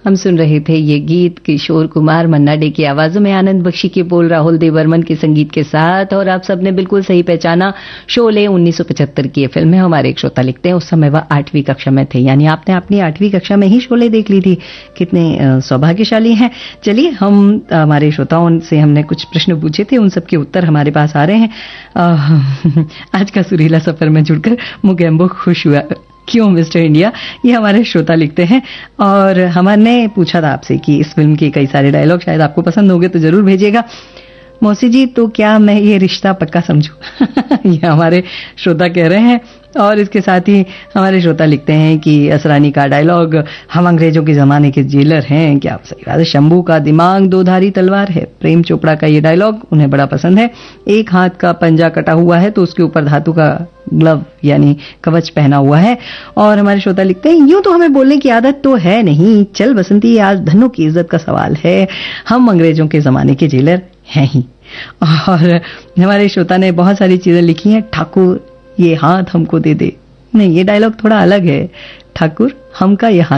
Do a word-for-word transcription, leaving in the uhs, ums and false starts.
हम सुन रहे थे ये गीत किशोर कुमार मन्ना डे की आवाजों में, आनंद बख्शी के बोल, राहुल देवर्मन के संगीत के साथ। और आप सबने बिल्कुल सही पहचाना, शोले उन्नीस सौ पचहत्तर की ये फिल्म है। हमारे एक श्रोता लिखते हैं उस समय वह आठवीं कक्षा में थे, यानी आपने अपनी आठवीं कक्षा में ही शोले देख ली थी। कितने सौभाग्यशाली हैं। चलिए, हम हमारे श्रोताओं से हमने कुछ प्रश्न पूछे थे, उन सबके उत्तर हमारे पास आ रहे हैं। आज का सुरीला सफर में जुड़कर मुगेम्बो खुश हुआ। क्यों मिस्टर इंडिया, ये हमारे श्रोता लिखते हैं। और हमने पूछा था आपसे कि इस फिल्म के कई सारे डायलॉग शायद आपको पसंद होंगे, तो जरूर भेजिएगा। मौसी जी, तो क्या मैं ये रिश्ता पक्का समझूं? ये हमारे श्रोता कह रहे हैं। और इसके साथ ही हमारे श्रोता लिखते हैं कि असरानी का डायलॉग, हम अंग्रेजों के जमाने के जेलर हैं। क्या सही बात है। शंभू का दिमाग दो धारी तलवार है। प्रेम चोपड़ा का ये डायलॉग उन्हें बड़ा पसंद है। एक हाथ का पंजा कटा हुआ है तो उसके ऊपर धातु का ग्लव यानी कवच पहना हुआ है। और हमारे श्रोता लिखते हैं, यूं तो हमें बोलने की आदत तो है नहीं, चल बसंती आज धनों की इज्जत का सवाल है, हम अंग्रेजों के जमाने के जेलर हैं ही। और हमारे श्रोता ने बहुत सारी चीजें लिखी हैं। ठाकुर ये हाथ हमको दे दे, नहीं ये डायलॉग थोड़ा अलग है। ठाकुर हमका ये हाथ